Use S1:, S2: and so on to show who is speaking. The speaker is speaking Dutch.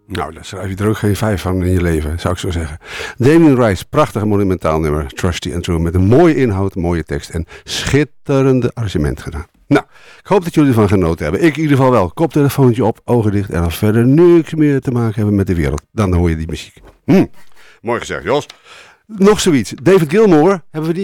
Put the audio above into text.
S1: Nou, daar schrijf je er ook geen 5 van in je leven, zou ik zo zeggen. Damien Rice, prachtig monumentaal nummer. Trusty and True, met een mooie inhoud, mooie tekst en schitterende arrangement gedaan. Nou, ik hoop dat jullie ervan genoten hebben. Ik in ieder geval wel. Koptelefoontje op, ogen dicht en als verder niks meer te maken hebben met de wereld. Dan hoor je die muziek. Mooi gezegd, Jos. Nog zoiets. David Gilmour, hebben we die?